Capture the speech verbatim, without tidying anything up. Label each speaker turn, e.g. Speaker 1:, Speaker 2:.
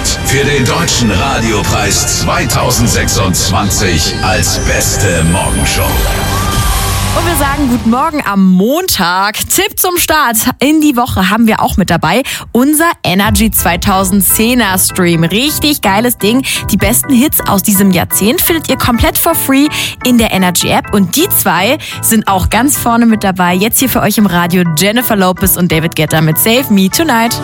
Speaker 1: für den Deutschen Radiopreis zweitausendsechsundzwanzig als beste Morgenshow.
Speaker 2: Und wir sagen guten Morgen am Montag. Tipp zum Start in die Woche haben wir auch mit dabei. Unser Energy zweitausendzehner Stream. Richtig geiles Ding. Die besten Hits aus diesem Jahrzehnt findet ihr komplett for free in der Energy App. Und die zwei sind auch ganz vorne mit dabei. Jetzt hier für euch im Radio Jennifer Lopez und David Guetta mit Save Me Tonight.